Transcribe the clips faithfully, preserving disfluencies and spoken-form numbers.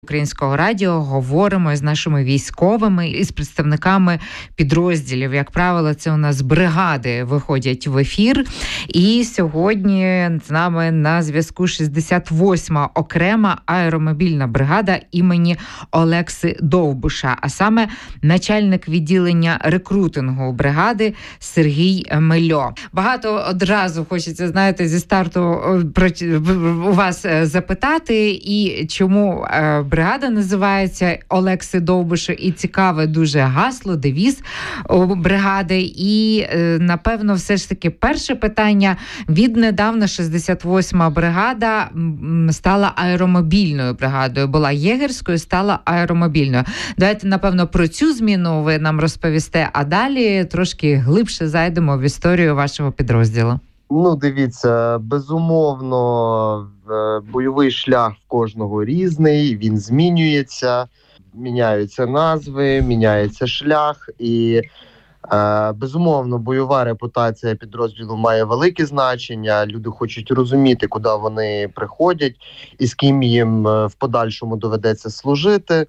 Українського радіо говоримо з нашими військовими і з представниками підрозділів. Як правило, це у нас бригади виходять в ефір. І сьогодні з нами на зв'язку шістдесят восьма окрема аеромобільна бригада імені Олекси Довбуша, а саме начальник відділення рекрутингу бригади Сергій Мельо. Багато одразу хочеться, знаєте, зі старту у вас запитати, і чому бригада називається Олекси Довбуша, і цікаве дуже гасло, девіз бригади. І, напевно, все ж таки перше питання. Віднедавна шістдесят восьма бригада стала аеромобільною бригадою. Була єгерською, стала аеромобільною. Давайте, напевно, про цю зміну ви нам розповісте, а далі трошки глибше зайдемо в історію вашого підрозділу. Ну, дивіться, безумовно, бойовий шлях в кожного різний, він змінюється, міняються назви, міняється шлях і, е, безумовно, бойова репутація підрозділу має велике значення, люди хочуть розуміти, куди вони приходять і з ким їм в подальшому доведеться служити.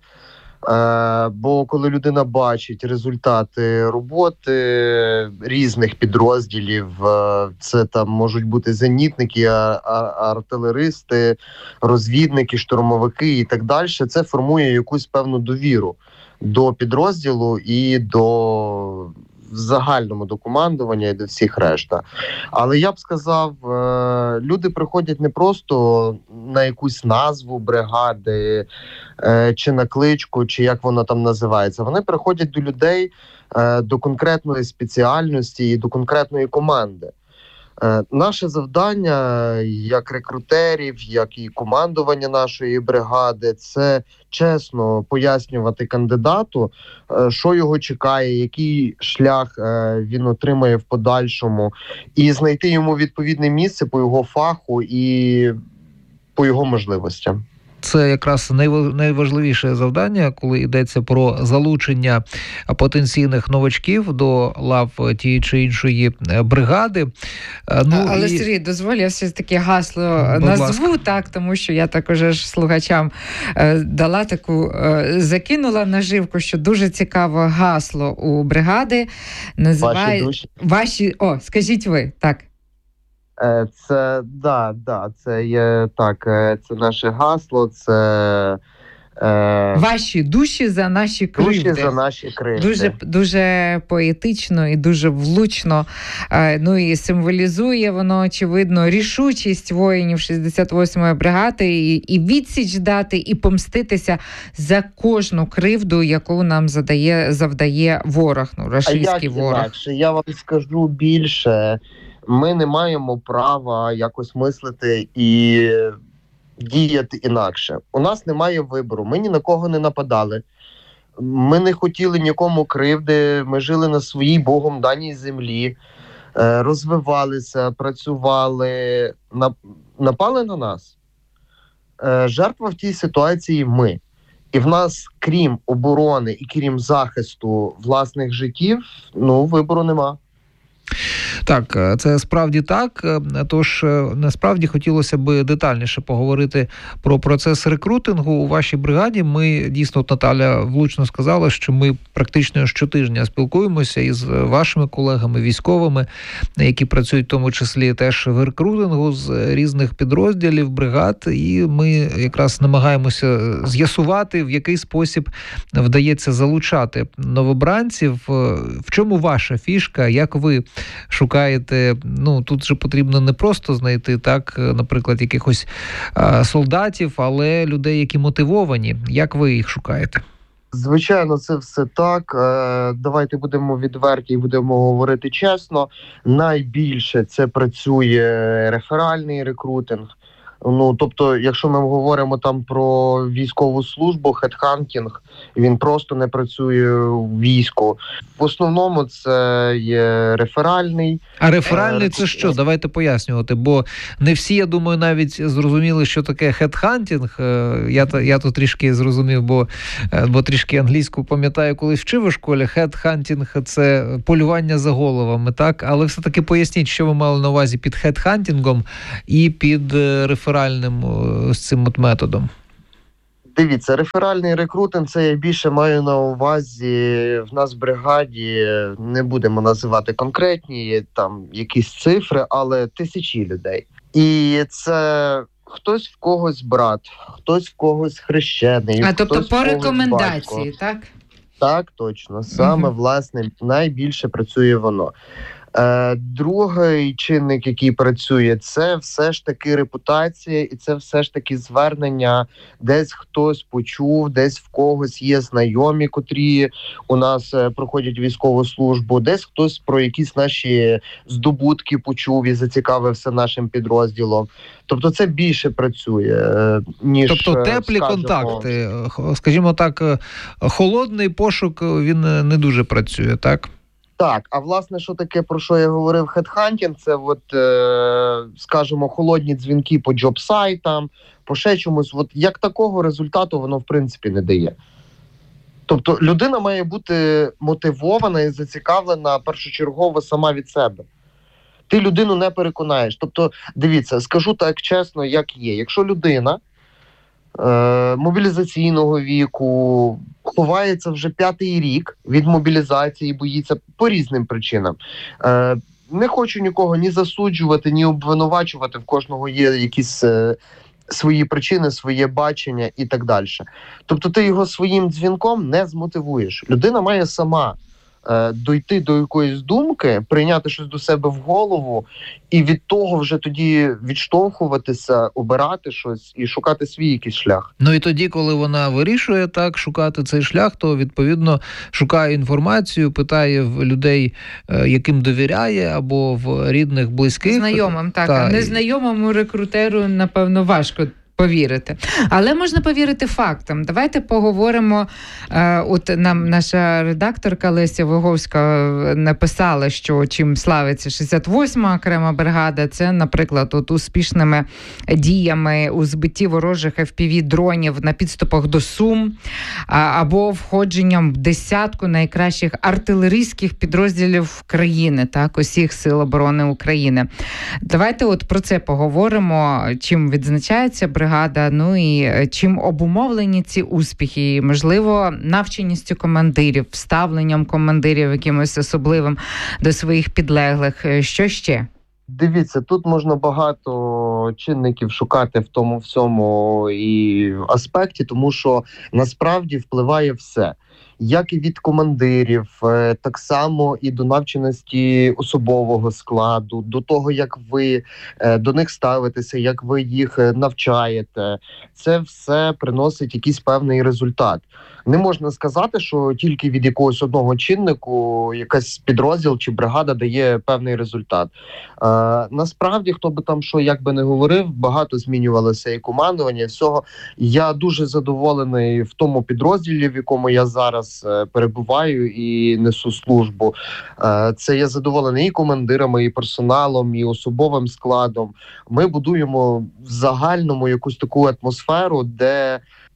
Бо коли людина бачить результати роботи різних підрозділів, це там можуть бути зенітники, артилеристи, розвідники, штурмовики і так далі, це формує якусь певну довіру до підрозділу і до в загальному до командування і до всіх решта. Але я б сказав, люди приходять не просто на якусь назву бригади, чи на кличку, чи як воно там називається. Вони приходять до людей, до конкретної спеціальності і до конкретної команди. Наше завдання, як рекрутерів, як і командування нашої бригади, це чесно пояснювати кандидату, що його чекає, який шлях він отримає в подальшому, і знайти йому відповідне місце по його фаху і по його можливостям. Це якраз найважливіше завдання, коли йдеться про залучення потенційних новачків до лав тієї чи іншої бригади. Ну, Але, і... Сергій, дозволь, я все ж таки гасло Будь назву, ласка. Так, тому що я також ж слухачам е, дала таку, е, закинула наживку, що дуже цікаве гасло у бригади. Називає... Ваші душі. Ваші... О, скажіть ви, так. Це, да, да, це є, так, це наше гасло, це... Е... Ваші душі за наші кривди. Душі за наші кривди. Дуже, дуже поетично і дуже влучно. Е, ну і символізує воно, очевидно, рішучість воїнів шістдесят восьмої бригади і, і відсіч дати, і помститися за кожну кривду, яку нам задає, завдає ворог, ну, рашистський ворог. Інакше? Я вам скажу більше. Ми не маємо права якось мислити і діяти інакше. У нас немає вибору, ми ні на кого не нападали. Ми не хотіли нікому кривди, ми жили на своїй Богом даній землі, розвивалися, працювали, напали на нас. Жертва в тій ситуації ми. І в нас, крім оборони і крім захисту власних життів, ну, вибору нема. Так, це справді так. Тож, насправді, хотілося б детальніше поговорити про процес рекрутингу у вашій бригаді. Ми, дійсно, от Наталя влучно сказала, що ми практично щотижня спілкуємося із вашими колегами, військовими, які працюють в тому числі теж в рекрутингу з різних підрозділів, бригад, і ми якраз намагаємося з'ясувати, в який спосіб вдається залучати новобранців. В чому ваша фішка, як ви шукаєте, ну, тут же потрібно не просто знайти, так, наприклад, якихось а, солдатів, але людей, які мотивовані. Як ви їх шукаєте? Звичайно, це все так. Е, давайте будемо відверті і будемо говорити чесно. Найбільше це працює реферальний рекрутинг. Ну, тобто, якщо ми говоримо там про військову службу, хедхантінг, він просто не працює в війську. В основному це є реферальний. А реферальний це що? Давайте пояснювати, бо не всі, я думаю, навіть зрозуміли, що таке хедхантінг. Я, я то трішки зрозумів, бо, бо трішки англійську пам'ятаю, колись вчив у школі. Хедхантінг – це полювання за головами, так? Але все-таки поясніть, що ви мали на увазі під хедхантінгом і під реферальним з цим от методом. Дивіться, реферальний рекрутинг, це я більше маю на увазі, в нас в бригаді, не будемо називати конкретні там якісь цифри, але тисячі людей. І це хтось в когось брат, хтось в когось хрещений, А тобто хтось по в когось рекомендації, батько. так? Так, точно. Саме, Мгм. власне, найбільше працює воно. Е, другий чинник, який працює, це все ж таки репутація, і це все ж таки звернення. Десь хтось почув, десь в когось є знайомі, котрі у нас е, проходять військову службу, десь хтось про якісь наші здобутки почув і зацікавився нашим підрозділом. Тобто це більше працює, е, ніж, Тобто е, теплі скажімо, контакти, х- скажімо так, е, холодний пошук, він е, не дуже працює, так? Так, а власне, що таке, про що я говорив, хедхантінг, це от, е, скажімо, холодні дзвінки по джоб-сайтам, по ще чомусь. От як такого результату воно, в принципі, не дає. Тобто людина має бути мотивована і зацікавлена першочергово сама від себе. Ти людину не переконаєш. Тобто, дивіться, скажу так чесно, як є. Якщо людина е, мобілізаційного віку ховається вже п'ятий рік від мобілізації, боїться по різним причинам. Е, не хочу нікого ні засуджувати, ні обвинувачувати, в кожного є якісь е, свої причини, своє бачення і так далі. Тобто ти його своїм дзвінком не змотивуєш. Людина має сама е, дойти до якоїсь думки, прийняти щось до себе в голову і від того вже тоді відштовхуватися, обирати щось і шукати свій якийсь шлях. Ну і тоді, коли вона вирішує так шукати цей шлях, то відповідно шукає інформацію, питає в людей, е, яким довіряє, або в рідних, близьких. Знайомим, так. Та, А і- незнайомому рекрутеру, напевно, важко повірити. Але можна повірити фактам. Давайте поговоримо. Е, от нам наша редакторка Леся Виговська написала, що чим славиться шістдесят восьма окрема бригада, це, наприклад, от успішними діями у збитті ворожих еф пі ві-дронів на підступах до Сум, а, або входженням в десятку найкращих артилерійських підрозділів країни, так, усіх сил оборони України. Давайте от про це поговоримо, чим відзначається бригада, ну і чим обумовлені ці успіхи, можливо, навченістю командирів, ставленням командирів якимось особливим до своїх підлеглих. Що ще? Дивіться, тут можна багато чинників шукати в тому всьому і аспекті, тому що насправді впливає все. Як і від командирів, е, так само і до навченості особового складу, до того, як ви е, до них ставитеся, як ви їх е, навчаєте. Це все приносить якийсь певний результат. Не можна сказати, що тільки від якогось одного чиннику якась підрозділ чи бригада дає певний результат. Е, насправді, хто би там що, як би не говорив, багато змінювалося і командування, і всього. Я дуже задоволений в тому підрозділі, в якому я зараз е, перебуваю і несу службу. Е, це я задоволений і командирами, і персоналом, і особовим складом. Ми будуємо в загальному якусь таку атмосферу, де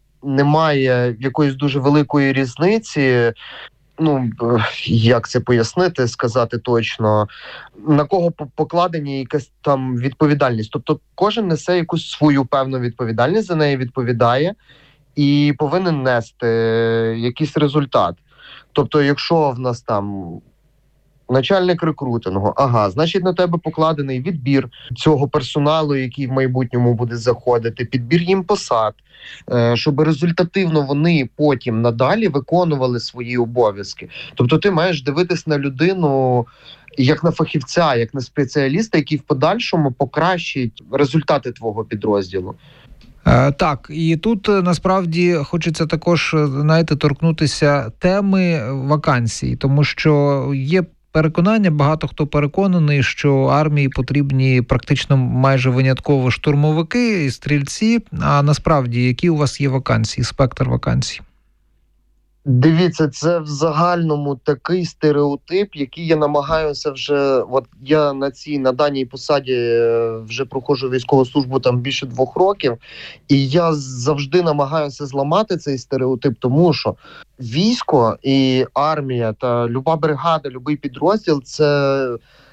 немає якоїсь дуже великої різниці. Ну, е, як це пояснити, сказати точно, на кого по- покладені якась там відповідальність. Тобто кожен несе якусь свою певну відповідальність, за неї відповідає і повинен нести якийсь результат. Тобто, якщо в нас там начальник рекрутингу, ага, значить на тебе покладений відбір цього персоналу, який в майбутньому буде заходити, підбір їм посад, е, щоб результативно вони потім надалі виконували свої обов'язки. Тобто ти маєш дивитись на людину як на фахівця, як на спеціаліста, який в подальшому покращить результати твого підрозділу. Е, Так, і тут е, насправді хочеться також, е, знаєте, торкнутися теми вакансій, тому що є переконання, багато хто переконаний, що армії потрібні практично майже винятково штурмовики і стрільці, а насправді, які у вас є вакансії, спектр вакансій? Дивіться, це в загальному такий стереотип, який я намагаюся вже, от я на цій, на даній посаді е, вже проходжу військову службу там більше двох років, і я завжди намагаюся зламати цей стереотип, тому що військо і армія та люба бригада, любий підрозділ – це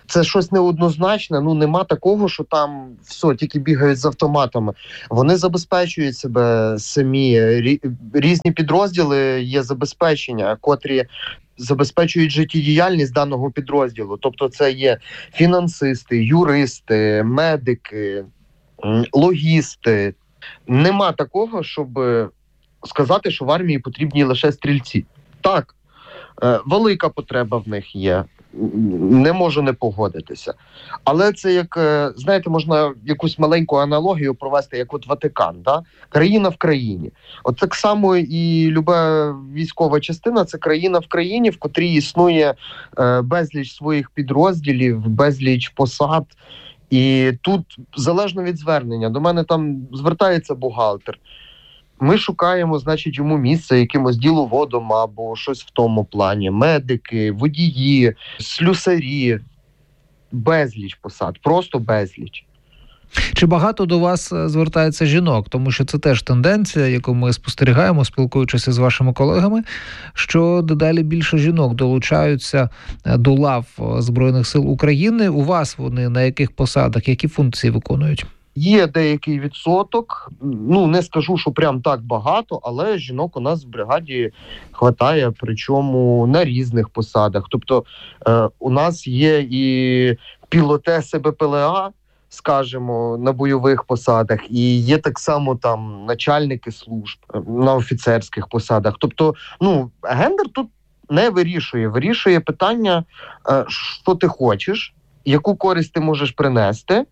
Це щось неоднозначне, ну нема такого, що там все, тільки бігають з автоматами. Вони забезпечують себе самі. Різні підрозділи є забезпечення, котрі забезпечують життєдіяльність даного підрозділу. Тобто це є фінансисти, юристи, медики, логісти. Нема такого, щоб сказати, що в армії потрібні лише стрільці. Так, велика потреба в них є. Не можу не погодитися. Але це як, знаєте, можна якусь маленьку аналогію провести, як от Ватикан, да? Країна в країні. От так само і люба військова частина – це країна в країні, в котрій існує е, безліч своїх підрозділів, безліч посад. І тут, залежно від звернення, до мене там звертається бухгалтер. Ми шукаємо, значить, йому місце якимось діловодом або щось в тому плані. Медики, водії, слюсарі. Безліч посад, просто безліч. Чи багато до вас звертається жінок? Тому що це теж тенденція, яку ми спостерігаємо, спілкуючись з вашими колегами, що дедалі більше жінок долучаються до лав Збройних сил України. У вас вони на яких посадах, які функції виконують? Є деякий відсоток, ну не скажу, що прям так багато, але жінок у нас в бригаді хватає, причому на різних посадах. Тобто е, у нас є і пілотеси БПЛА, скажімо, на бойових посадах, і є так само там начальники служб на офіцерських посадах. Тобто, ну, гендер тут не вирішує. Вирішує питання, е, що ти хочеш, яку користь ти можеш принести,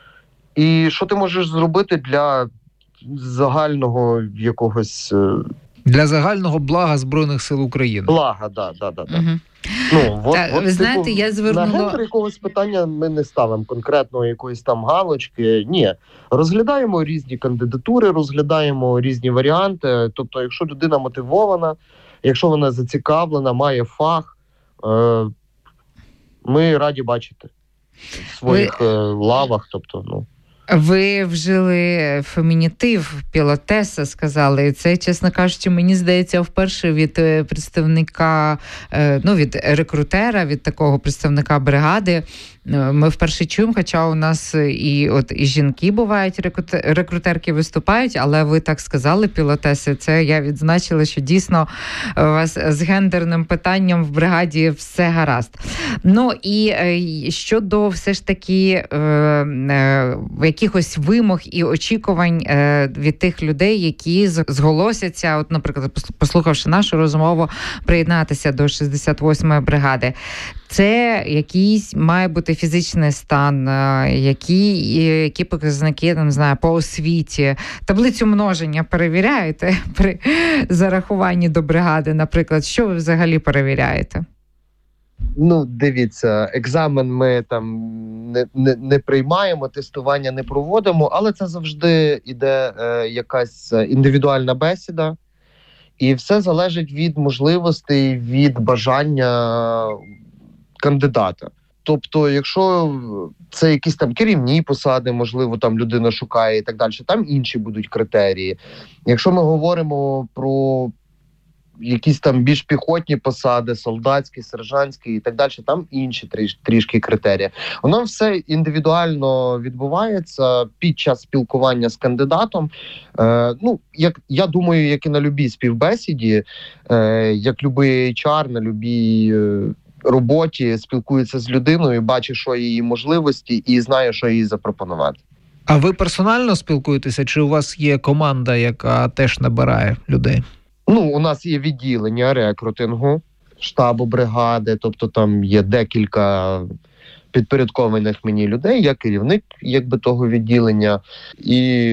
і що ти можеш зробити для загального якогось... Для загального блага Збройних сил України. Блага, да, да, да. да. Угу. Ну, от, так, от, ви знаєте, типу, я звернула... На гендер якогось питання ми не ставимо конкретно якоїсь там галочки. Ні. Розглядаємо різні кандидатури, розглядаємо різні варіанти. Тобто, якщо людина мотивована, якщо вона зацікавлена, має фах, е- ми раді бачити в своїх ви... лавах. Тобто, ну... Ви вжили фемінітив пілотеса, сказали. Це, чесно кажучи, мені здається, вперше від представника, ну, від рекрутера, від такого представника бригади. Ми вперше чуємо, хоча у нас і от і жінки бувають, рекрутерки виступають, але ви так сказали, пілотеси, це я відзначила, що дійсно у вас з гендерним питанням в бригаді все гаразд. Ну і щодо все ж таки е, е, якихось вимог і очікувань е, від тих людей, які зголосяться, от, наприклад, послухавши нашу розмову, приєднатися до шістдесят восьмої бригади. Це якийсь має бути фізичний стан, які, які показники, я не знаю, по освіті. Таблицю множення перевіряєте при зарахуванні до бригади, наприклад. Що ви взагалі перевіряєте? Ну, дивіться, екзамен ми там не, не, не приймаємо, тестування не проводимо, але це завжди іде е, якась індивідуальна бесіда. І все залежить від можливостей, від бажання кандидата. Тобто, якщо це якісь там керівні посади, можливо, там людина шукає і так далі, там інші будуть критерії. Якщо ми говоримо про якісь там більш піхотні посади, солдатські, сержантські і так далі, там інші тріш, трішки критерії. Воно все індивідуально відбувається під час спілкування з кандидатом. Е, ну, як, я думаю, як і на любій співбесіді, е, як любий ейч ар, на любій е, роботі спілкується з людиною, бачить, що її можливості і знає, що їй запропонувати. А ви персонально спілкуєтеся, чи у вас є команда, яка теж набирає людей? Ну, у нас є відділення рекрутингу, штабу бригади, тобто там є декілька підпорядкованих мені людей, я керівник, якби, того відділення, і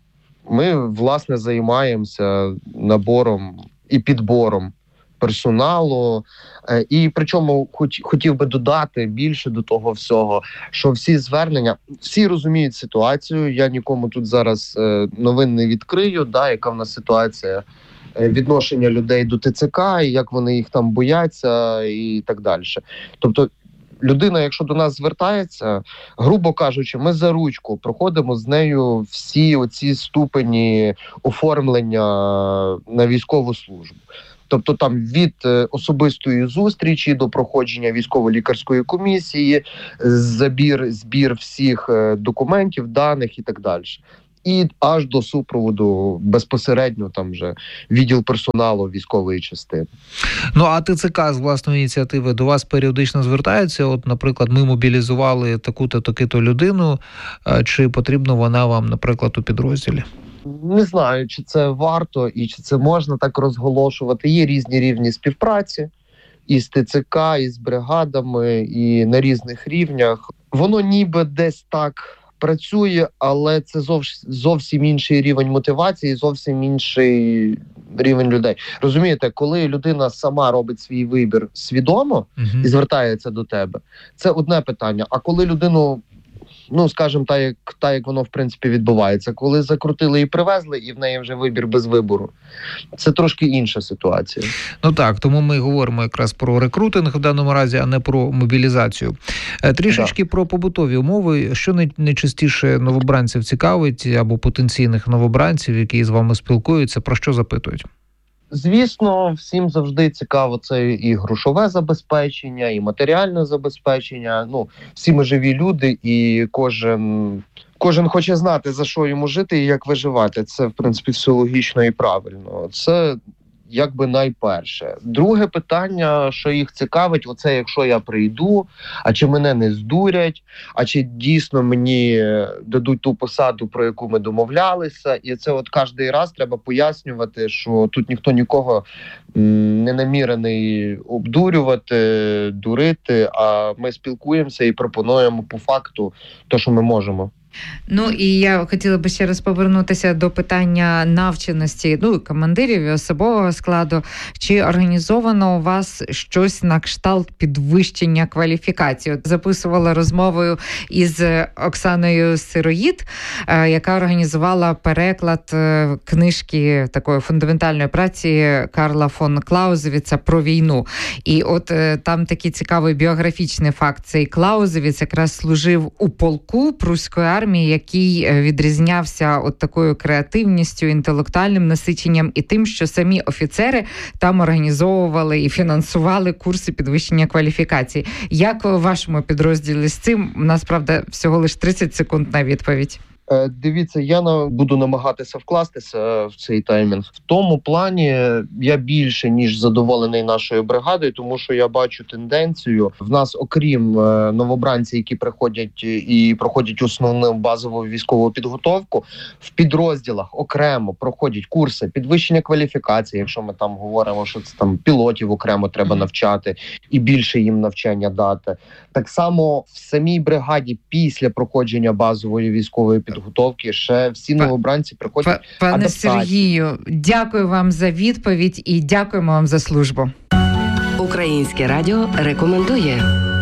ми, власне, займаємося набором і підбором персоналу, і причому хоч, хотів би додати більше до того всього, що всі звернення, всі розуміють ситуацію, я нікому тут зараз новин не відкрию, да, яка в нас ситуація, відношення людей до ТЦК, і як вони їх там бояться і так далі. Тобто людина, якщо до нас звертається, грубо кажучи, ми за ручку проходимо з нею всі оці ступені оформлення на військову службу. Тобто там від особистої зустрічі до проходження військово-лікарської комісії, забір, збір всіх документів, даних і так далі. І аж до супроводу безпосередньо там вже відділ персоналу військової частини. Ну, а ТЦК з власної ініціативи до вас періодично звертаються? От, наприклад, ми мобілізували таку-то, таку-то людину, чи потрібна вона вам, наприклад, у підрозділі? Не знаю, чи це варто і чи це можна так розголошувати. Є різні рівні співпраці і з ТЦК, і з бригадами, і на різних рівнях. Воно ніби десь так працює, але це зовсім, зовсім інший рівень мотивації, зовсім інший рівень людей. Розумієте, коли людина сама робить свій вибір свідомо uh-huh. і звертається до тебе, це одне питання. А коли людину, ну, скажімо, так, як, так, як воно, в принципі, відбувається, коли закрутили і привезли, і в неї вже вибір без вибору, це трошки інша ситуація. Ну так, тому ми говоримо якраз про рекрутинг в даному разі, а не про мобілізацію. Трішечки да. про побутові умови. Що найчастіше новобранців цікавить, або потенційних новобранців, які з вами спілкуються, про що запитують? Звісно, всім завжди цікаво це і грошове забезпечення, і матеріальне забезпечення. Ну, всі ми живі люди, і кожен, кожен хоче знати, за що йому жити і як виживати. Це, в принципі, все логічно і правильно. Це якби найперше. Друге питання, що їх цікавить, оце якщо я прийду, а чи мене не здурять, а чи дійсно мені дадуть ту посаду, про яку ми домовлялися. І це от кожен раз треба пояснювати, що тут ніхто нікого не намірений обдурювати, дурити, а ми спілкуємося і пропонуємо по факту те, що ми можемо. Ну, і я хотіла би ще раз повернутися до питання навченості, ну, командирів і особового складу. Чи організовано у вас щось на кшталт підвищення кваліфікації? От записувала розмовою із Оксаною Сироїд, яка організувала переклад книжки такої фундаментальної праці Карла фон Клаузевіца про війну. І от там такий цікавий біографічний факт. Цей Клаузевіц якраз служив у полку Пруської армії, який відрізнявся от такою креативністю, інтелектуальним насиченням і тим, що самі офіцери там організовували і фінансували курси підвищення кваліфікації. Як у вашому підрозділі з цим? У нас, правда, всього лише тридцять секунд на відповідь. Дивіться, я на, буду намагатися вкластися в цей таймінг. В тому плані я більше, ніж задоволений нашою бригадою, тому що я бачу тенденцію. В нас, окрім е, новобранців, які приходять і проходять основну базову військову підготовку, в підрозділах окремо проходять курси підвищення кваліфікації, якщо ми там говоримо, що це там пілотів окремо треба навчати і більше їм навчання дати. Так само в самій бригаді після проходження базової військової підготовки Готовки ще всі новобранці приходять. Пане адаптації. Сергію, дякую вам за відповідь і дякуємо вам за службу. Українське радіо рекомендує.